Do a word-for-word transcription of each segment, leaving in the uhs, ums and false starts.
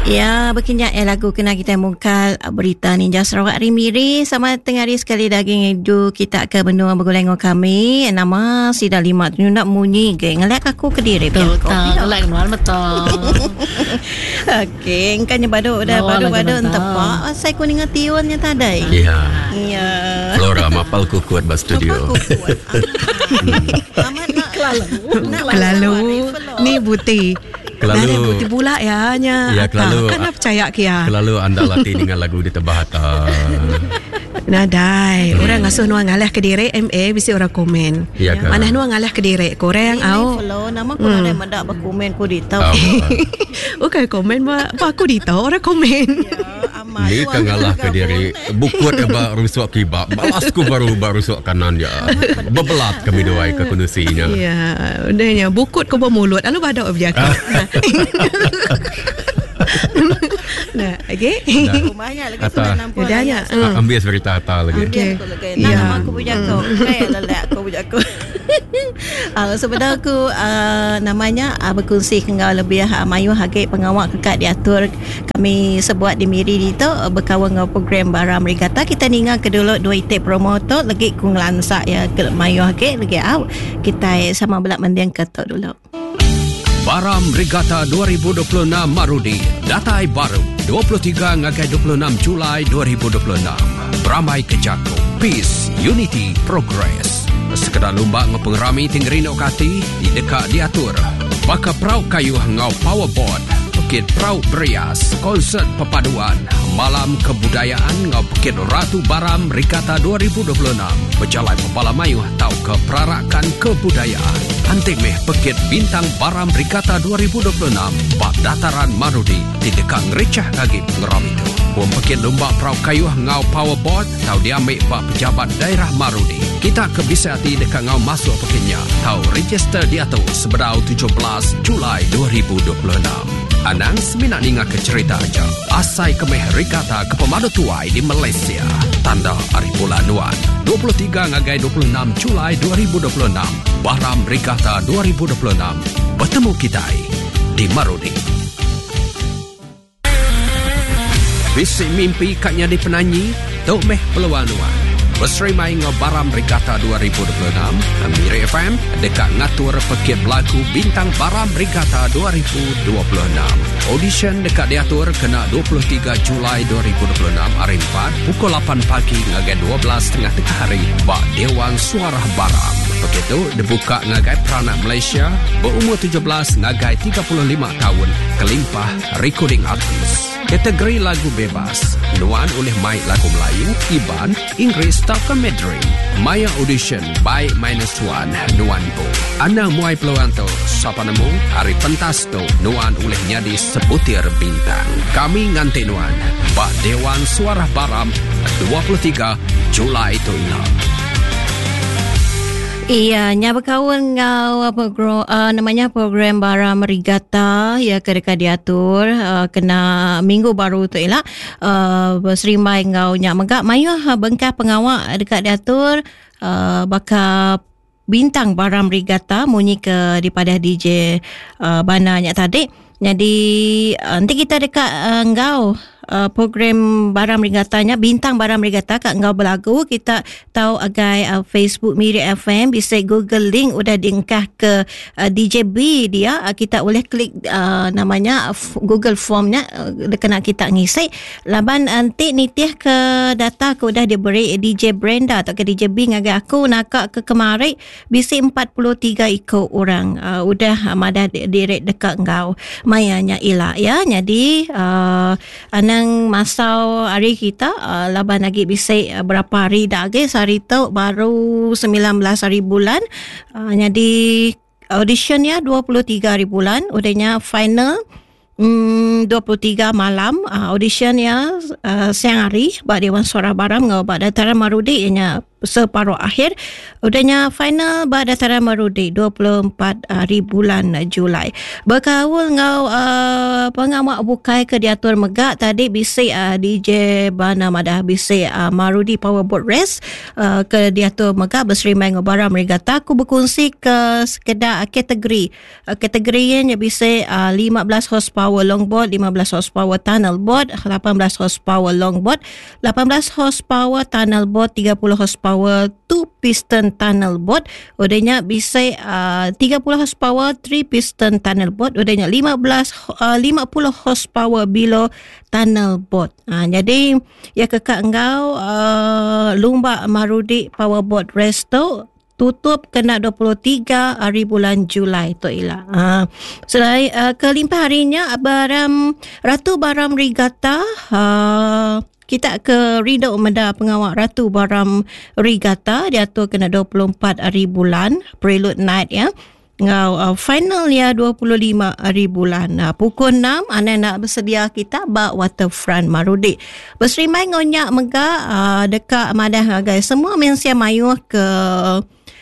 Ya, berkenyak eh, lagu kena kita mungkal berita Ninja Sarawak Rimiri sama tengah hari sekali daging itu kita ke benua berguleng kami nama si dah lima tu nak munyi ke ngelak aku ke diri betul ngelak nual betul. Okey, engkanya baduk dah baduk-baduk tepak saya kuning tiunnya tadai. Iya. Iya. Flora mapal ku kuat bas studio. Amat nak kelalu. Kelalu ni buti. Kelalu buti pula ya nya. Ya kelalu. Kan percaya kia. Kelalu anda latih dengan lagu di Tebahata. Nadai, hmm. orang ngasuh nuang ngalah ke diri M A bisa orang komen. Ya, kan? Mana nuang ngalah ke diri korang au. Follow nama ku ada mendak berkomen ku ditau. Okey komen ba aku ditau orang komen. Ya, ni kan ngalah ke diri bukut eba rusuk kibak balasku baru baru rusuk kanan ya. Bebelat kami doai ke kondusinya. Ya, udahnya bukut ko mulut lalu badak objek. Nah, okey. Rumahnya lagi sudah nampak. Udahnya. Ambil cerita tak lagi. Okey. Nah, nama aku punya kau. Saya lelak aku punya aku. Ah, sebenarnya aku uh, namanya uh, berkongsi dengan lebih uh, mayu hagit pengawal kekak diatur kami sebuat di Miri itu uh, berkawan dengan program Baram Regatta kita ningal ke dulu dua itik promo tu lagi kung lansak ya ke mayu hagit lagi au kita sama belak mendiang kata dulu. Baram Regatta dua ribu dua puluh enam Marudi. Datai baru dua puluh tiga hingga dua puluh enam Julai dua ribu dua puluh enam. Beramai ke Jako. Peace, Unity, Progress. Sekedar lomba ngepengrami tinggerino kati di dekat diatur. Baka prau kayu ngau powerboard. Pekit prau berias. Konsert perpaduan. Malam kebudayaan ngau pekit Ratu Baram Regatta dua ribu dua puluh enam. Berjalan pepala mayuh tau ke perarakan kebudayaan. Antik meh pekit bintang Baram Regatta dua ribu dua puluh enam. Bak dataran Marudi di dekat ngericah lagi pengeram itu. Buang pekit lomba prau kayu ngau powerboard tau diambil bak pejabat daerah Marudi. Kita ke bisa hati dekat ngau masuk pekitnya. Tau register diatur sebedau tujuh belas Julai dua ribu dua puluh enam. Anang seminat ninga ke cerita aja. Asai kemeh Regatta ke pemadu tuai di Malaysia. Tanda Hari Bulan Nuan. dua puluh tiga hingga dua puluh enam Julai dua ribu dua puluh enam. Baram Regatta dua ribu dua puluh enam. Bertemu kita di Marudi. Bisik mimpi katnya di penanyi. Tok meh peluang Nuan. Berserimai ngau Baram Regatta dua ribu dua puluh enam. Miri F M dekat ngatur pekit berlaku bintang Baram Regatta dua ribu dua puluh enam. Audition dekat diatur kena dua puluh tiga Julai dua ribu dua puluh enam hari empat pukul lapan pagi hingga dua belas tengah tengah hari bak Dewan Suara Baram. Begitu dibuka ngagai peranak Malaysia berumur tujuh belas ngagai tiga puluh lima tahun kelimpah recording artist. Kategori lagu bebas, nuan oleh Mai lagu Melayu, Iban, Inggeris, Taukan Mandarin. Maya audition by minus one, nuan po. Anda muai peluang tu, siapa nemu, hari pentas tu, nuan oleh nyadi sebutir bintang. Kami nganti nuan, bak Dewan Suara Baram, dua puluh tiga Julai itu ingat. Iya, nya berkawan ngau apa gro, uh, namanya program Baram Regatta ya kedekat diatur uh, kena minggu baru tu ialah uh, berserimai ngau nya megak mayu bengkah pengawal dekat diatur uh, bakal bintang Baram Regatta munyi ke daripada D J uh, Bana nya tadi. Jadi uh, nanti kita dekat uh, ngau Uh, program Baram Regattanya bintang Baram Regatta kat ngau berlagu kita tahu agai uh, Facebook Miri F M bisa Google link udah diengkah ke uh, D J B dia uh, kita boleh klik uh, namanya uh, Google formnya uh, kena kita ngisi laban nanti nitih ke data aku udah diberi D J Brenda atau ke D J B ngagai aku nak ke kemari bisa empat puluh tiga ikut orang uh, udah uh, madah direct dekat ngau mayanya ila ya jadi uh, nang masau hari kita uh, laban lagi bisa uh, berapa hari dah lagi hari tu baru sembilan belas hari bulan uh, jadi audition ya dua puluh tiga hari bulan udahnya final Hmm, dua puluh tiga malam uh, audition ya uh, siang hari bak Dewan Suara Baram ngau bak dataran Marudi ianya separuh akhir udahnya final bak dataran Marudi dua puluh empat hari bulan Julai berkawal ngau uh, uh, pengawak bukai ke diatur megak tadi bisik uh, D J Bana Madah bisik uh, Marudi Powerboat Race uh, ke diatur megak berserimai ngobara merigata. Aku berkongsi ke sekedar kategori uh, kategorinya bisik uh, lima belas horsepower longboard, lima belas horsepower tunnel board, lapan belas horsepower longboard, lapan belas horsepower tunnel board, tiga puluh horsepower two piston tunnel board, udahnya bisik uh, tiga puluh horsepower three piston tunnel board, udahnya lima belas uh, lima puluh horsepower below tunnel board. Ha, jadi ya kekak engkau uh, Lumba Marudi Powerboat Race tu tutup kena dua puluh tiga hari bulan Julai tu Ila. Ha, selain uh, kelimpah harinya Baram Ratu Baram Regatta uh, kita ke Ridau Meda pengawak Ratu Baram Regatta diatur kena dua puluh empat hari bulan prelude night ya. Ngau uh, final ya dua puluh lima hari bulan. Uh, pukul enam anda nak bersedia kita bak waterfront Marudi. Berserimai ngonyak mega uh, dekat madah guys. Semua mensia mayuh ke uh,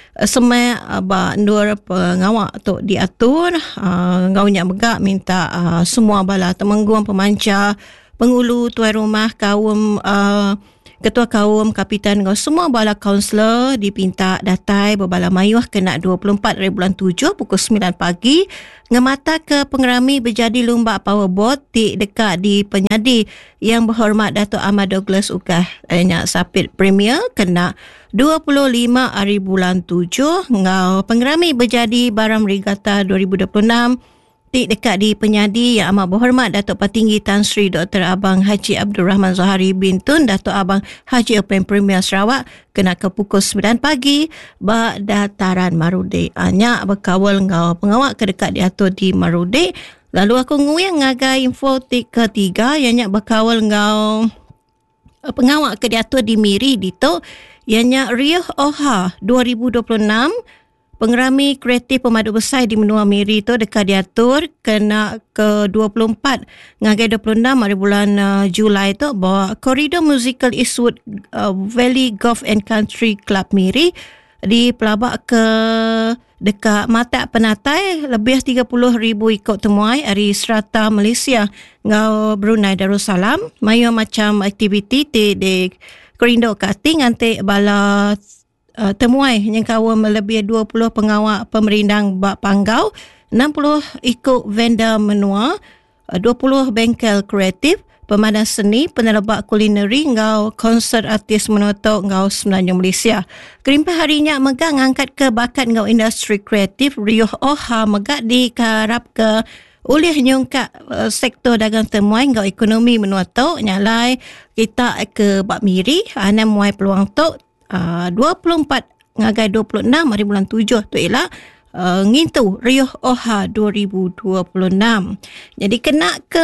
semai ba ndur pengawak tu diatur uh, ngonyak mega minta uh, semua bala temenggung pemancar pengulu tuan rumah kaum uh, ketua kaum kapitan ngau semua bala kaunselor dipinta datai berbala mayuh kena dua puluh empat hari bulan tujuh pukul sembilan pagi ngemata ke pengerami berjadi lumba powerboat di dekat di penyadi yang berhormat Datuk Ahmad Douglas Ukah nya sapit premier kena dua puluh lima hari bulan tujuh ngau pengerami berjadi Baram Regatta dua ribu dua puluh enam di dekat di penyadi yang amat berhormat Datuk Patinggi Tan Sri Doktor Abang Haji Abdul Rahman Zohari bin Tun Datuk Abang Haji Open Premier Sarawak kena ke pukul sembilan pagi bak dataran Marudi. Anyak berkawal ngau pengawak ke dekat diatur di Marudi. Lalu aku nguyang ngagai info ketiga yang nyak berkawal ngau pengawak ke diatur di Miri dito yang nyak Riuh Oha dua ribu dua puluh enam. Pengerami kreatif pemadu besar di Menua Miri tu dekat diatur kena ke dua puluh empat ngagai dua puluh enam hari bulan uh, Julai tu bawa koridor musical Eastwood uh, Valley Golf and Country Club Miri di pelabak ke dekat Mata Penatai lebih tiga puluh ribu ikut temuai hari serata Malaysia ngau Brunei Darussalam mayu macam aktiviti di, di koridor kating nanti bala Uh, temuai yang kawan melebihi dua puluh pengawak pemerindang bak panggau, enam puluh ikut vendor menua, uh, dua puluh bengkel kreatif, pemandan seni, penerbak kulineri, ngau konsert artis menutuk ngau Semenanjung Malaysia. Kerimpah harinya megak ngangkat ke bakat ngau industri kreatif, Riuh Oha megak dikarap ke oleh nyungkat uh, sektor dagang temuai ngau ekonomi menutuk, nyalai kita ke bak Miri, ana muai peluang tu Uh, dua puluh empat ngagai dua puluh enam hari bulan tujuh tu ialah uh, ngintu Riuh Oha dua ribu dua puluh enam. Jadi kena ke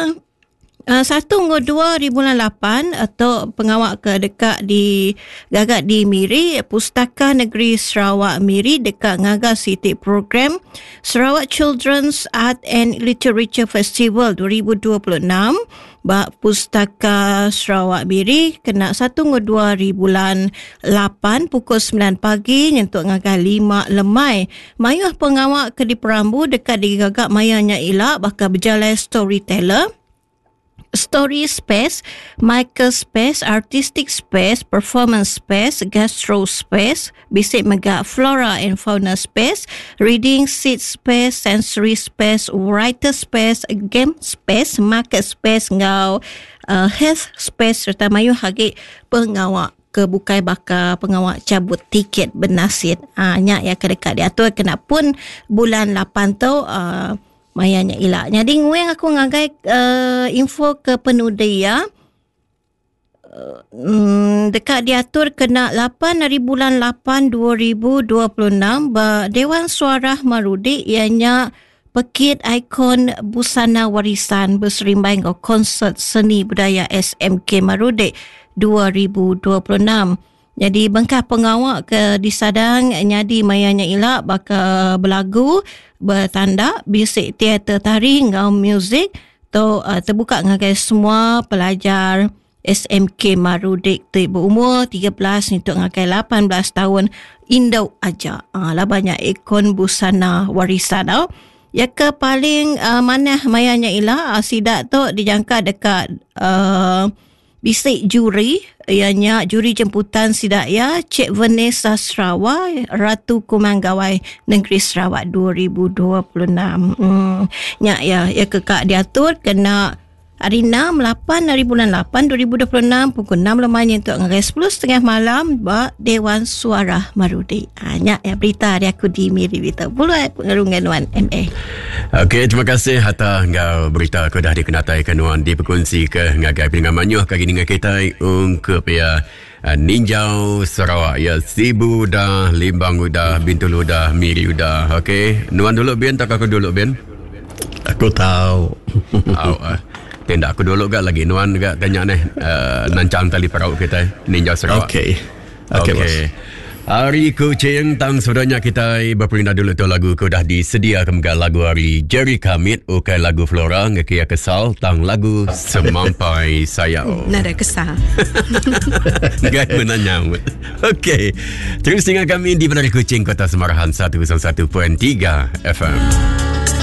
uh, satu hingga dua hari bulan lapan atau pengawak ke dekat di gagak di Miri Pustaka Negeri Sarawak Miri dekat ngaga City Program Sarawak Children's Art and Literature Festival dua ribu dua puluh enam. Bak Pustaka Sarawak Miri kena satu hingga dua hari bulan lapan pukul sembilan pagi nyentuk ngagai lima lemai. Mayuh pengawak ke di Perambu dekat di gagak mayanya ilak bakal berjalan storyteller. Story space, Michael space, artistic space, performance space, gastro space, bisik megak flora and fauna space, reading seat space, sensory space, writer space, game space, market space, ngau uh, health space serta mayu hagi pengawak ke bukai bakal pengawak cabut tiket bernasib. Ah, nyak ya kedekat diatur kena pun bulan lapan tu uh, mayanya ilak. Jadi nguang aku ngagai uh, info ke penudi ya. Uh, um, dekat diatur kena lapan hari bulan lapan dua ribu dua puluh enam ba Dewan Suara Marudi ianya pekit ikon busana warisan berserimbai ngau konsert seni budaya S M K Marudi dua ribu dua puluh enam. Jadi bengkah pengawak ke disadang nyadi mayanya ilak bakal berlagu bertanda bisik teater tari ngau muzik tu uh, terbuka ngagai semua pelajar S M K Marudi tu berumur tiga belas untuk ngagai lapan belas tahun Indo aja. Ah, lah banyak ikon busana warisan tau. Ya ke paling uh, mana mayanya ialah uh, sidak tu dijangka dekat uh, bisik juri, ianya juri jemputan sidak ya Cik Vanessa Sarawak, Ratu Kumanggawai Negeri Sarawak dua ribu dua puluh enam. Hmm, ya ya ya ke kak diatur kena hari enam, lapan hari bulan lapan dua ribu dua puluh enam pukul enam lemanya untuk ngagai sepuluh setengah malam ba Dewan Suara Marudi. Hanya ya berita hari aku di Miri Berita Bulat pengarungan Wan M A. Okey, terima kasih atas ngau berita aku dah dikenatai kanuan diperkongsi ke ngagai dengan manyuh kaki dengan kita untuk ya Ninjau Sarawak ya Sibu dah, Limbang udah, Bintul udah, Miri udah. Okey, nuan dulu Ben, tak aku dulu Ben. Aku tahu. Tahu ah. Tindak aku dulu gak lagi nuan gak tanya nih uh, nancang tali perahu kita Ninjau Sarawak. Okey. Okey, okay. bos. Hari kucing tang sebenarnya kita berpindah dulu tu lagu ku dah disediakan dengan lagu hari Jerry Kamit ukai lagu Flora ngekia kesal tang lagu Semampai Sayau. Nada kesal. Gak menanya. Okey. Terus dengan kami di Menari Kucing Kota Semarahan seratus satu perpuluhan tiga F M.